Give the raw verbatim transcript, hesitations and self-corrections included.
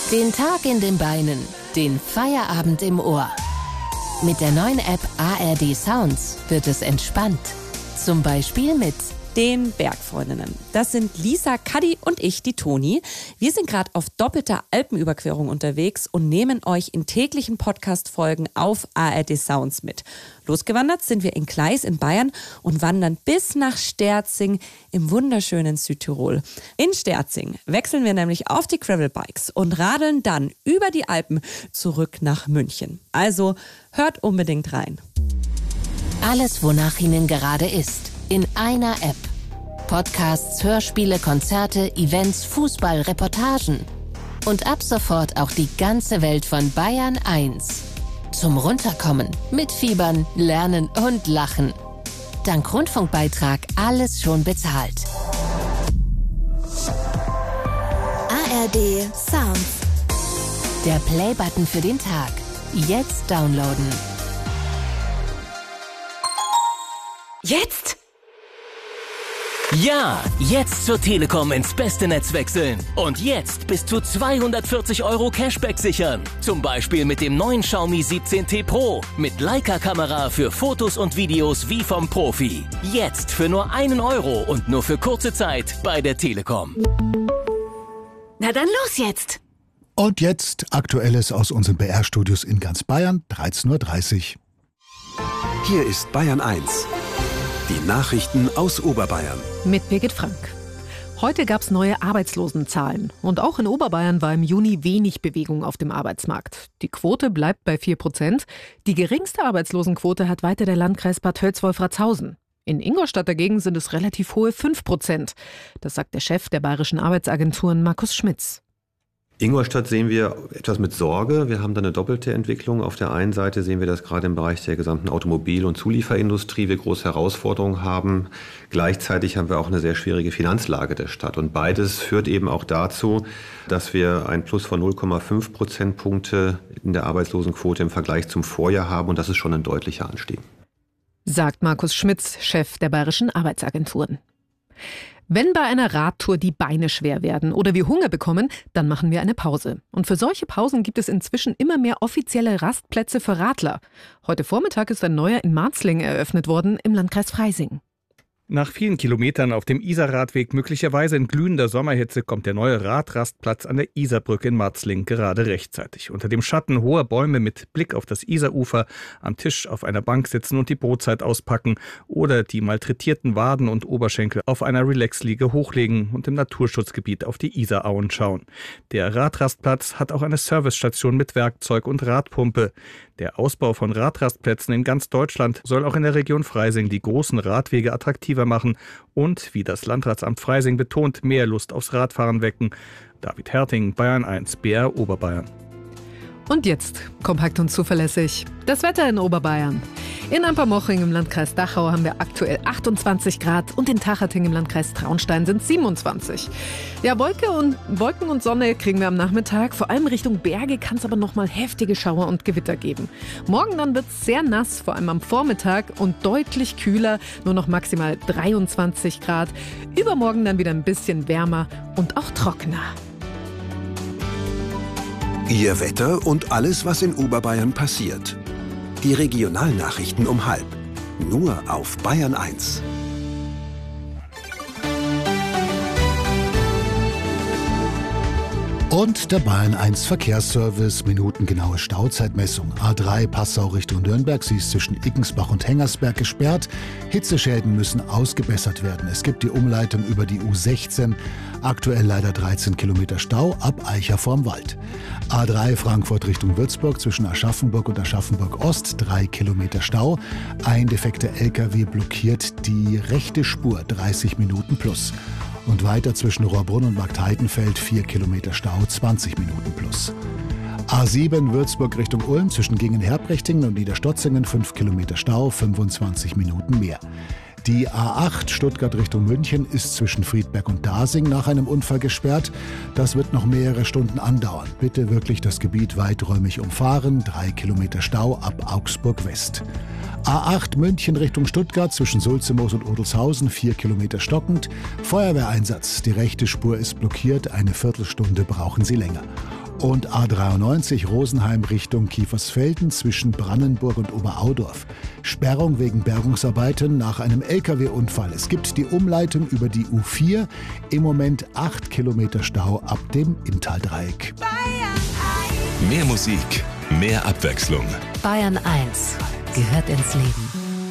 Den Tag in den Beinen, den Feierabend im Ohr. Mit der neuen App A R D Sounds wird es entspannt. Zum Beispiel mit den Bergfreundinnen. Das sind Lisa, Kadi und ich, die Toni. Wir sind gerade auf doppelter Alpenüberquerung unterwegs und nehmen euch in täglichen Podcast-Folgen auf A R D Sounds mit. Losgewandert sind wir in Gleis in Bayern und wandern bis nach Sterzing im wunderschönen Südtirol. In Sterzing wechseln wir nämlich auf die Gravelbikes und radeln dann über die Alpen zurück nach München. Also hört unbedingt rein. Alles, wonach Ihnen gerade ist, in einer App. Podcasts, Hörspiele, Konzerte, Events, Fußball, Reportagen. Und ab sofort auch die ganze Welt von Bayern eins. Zum Runterkommen, mitfiebern, lernen und lachen. Dank Rundfunkbeitrag alles schon bezahlt. A R D Sounds. Der Playbutton für den Tag. Jetzt downloaden. Jetzt? Ja, jetzt zur Telekom ins beste Netz wechseln. Und jetzt bis zu zweihundertvierzig Euro Cashback sichern. Zum Beispiel mit dem neuen Xiaomi siebzehn T Pro. Mit Leica-Kamera für Fotos und Videos wie vom Profi. Jetzt für nur einen Euro und nur für kurze Zeit bei der Telekom. Na dann los jetzt. Und jetzt Aktuelles aus unseren B R-Studios in ganz Bayern, dreizehn Uhr dreißig. Hier ist Bayern eins. Die Nachrichten aus Oberbayern. Mit Birgit Frank. Heute gab es neue Arbeitslosenzahlen. Und auch in Oberbayern war im Juni wenig Bewegung auf dem Arbeitsmarkt. Die Quote bleibt bei vier Prozent. Die geringste Arbeitslosenquote hat weiter der Landkreis Bad Tölz-Wolfratshausen. In Ingolstadt dagegen sind es relativ hohe fünf Prozent. Das sagt der Chef der bayerischen Arbeitsagenturen, Markus Schmitz. Ingolstadt sehen wir etwas mit Sorge. Wir haben da eine doppelte Entwicklung. Auf der einen Seite sehen wir, dass gerade im Bereich der gesamten Automobil- und Zulieferindustrie wir große Herausforderungen haben. Gleichzeitig haben wir auch eine sehr schwierige Finanzlage der Stadt. Und beides führt eben auch dazu, dass wir ein Plus von null Komma fünf Prozentpunkte in der Arbeitslosenquote im Vergleich zum Vorjahr haben. Und das ist schon ein deutlicher Anstieg. Sagt Markus Schmitz, Chef der bayerischen Arbeitsagenturen. Wenn bei einer Radtour die Beine schwer werden oder wir Hunger bekommen, dann machen wir eine Pause. Und für solche Pausen gibt es inzwischen immer mehr offizielle Rastplätze für Radler. Heute Vormittag ist ein neuer in Marzling eröffnet worden im Landkreis Freising. Nach vielen Kilometern auf dem Isarradweg, möglicherweise in glühender Sommerhitze, kommt der neue Radrastplatz an der Isarbrücke in Marzling gerade rechtzeitig. Unter dem Schatten hoher Bäume mit Blick auf das Isarufer, am Tisch auf einer Bank sitzen und die Brotzeit auspacken oder die malträtierten Waden und Oberschenkel auf einer Relaxliege hochlegen und im Naturschutzgebiet auf die Isarauen schauen. Der Radrastplatz hat auch eine Servicestation mit Werkzeug und Radpumpe. Der Ausbau von Radrastplätzen in ganz Deutschland soll auch in der Region Freising die großen Radwege attraktiver machen und, wie das Landratsamt Freising betont, mehr Lust aufs Radfahren wecken. David Herting, Bayern eins, B R Oberbayern. Und jetzt, kompakt und zuverlässig, das Wetter in Oberbayern. In Ampermoching im Landkreis Dachau haben wir aktuell achtundzwanzig Grad und in Tachating im Landkreis Traunstein sind es siebenundzwanzig. Ja, Wolke und, Wolken und Sonne kriegen wir am Nachmittag. Vor allem Richtung Berge kann es aber noch mal heftige Schauer und Gewitter geben. Morgen dann wird es sehr nass, vor allem am Vormittag und deutlich kühler, nur noch maximal dreiundzwanzig Grad. Übermorgen dann wieder ein bisschen wärmer und auch trockener. Ihr Wetter und alles, was in Oberbayern passiert. Die Regionalnachrichten um halb. Nur auf Bayern eins. Und der Bayern eins Verkehrsservice, minutengenaue Stauzeitmessung. A drei Passau Richtung Nürnberg, sie ist zwischen Iggensbach und Hengersberg gesperrt. Hitzeschäden müssen ausgebessert werden. Es gibt die Umleitung über die U sechzehn, aktuell leider dreizehn Kilometer Stau ab Eicher vorm Wald. A drei Frankfurt Richtung Würzburg, zwischen Aschaffenburg und Aschaffenburg Ost, drei Kilometer Stau. Ein defekter L K W blockiert die rechte Spur, dreißig Minuten plus. Und weiter zwischen Rohrbrunn und Marktheidenfeld vier Kilometer Stau, zwanzig Minuten plus. A sieben Würzburg Richtung Ulm zwischen Gingen-Herbrechting und Niederstotzingen fünf Kilometer Stau, fünfundzwanzig Minuten mehr. Die A acht Stuttgart Richtung München ist zwischen Friedberg und Dasing nach einem Unfall gesperrt. Das wird noch mehrere Stunden andauern. Bitte wirklich das Gebiet weiträumig umfahren. drei Kilometer Stau ab Augsburg West. A acht München Richtung Stuttgart zwischen Sulzemoos und Odelshausen vier Kilometer stockend. Feuerwehreinsatz. Die rechte Spur ist blockiert. Eine Viertelstunde brauchen Sie länger. Und A dreiundneunzig Rosenheim Richtung Kiefersfelden zwischen Brannenburg und Oberaudorf. Sperrung wegen Bergungsarbeiten nach einem L K W-Unfall. Es gibt die Umleitung über die U vier. Im Moment acht Kilometer Stau ab dem Inntaldreieck. Mehr Musik, mehr Abwechslung. Bayern eins gehört ins Leben.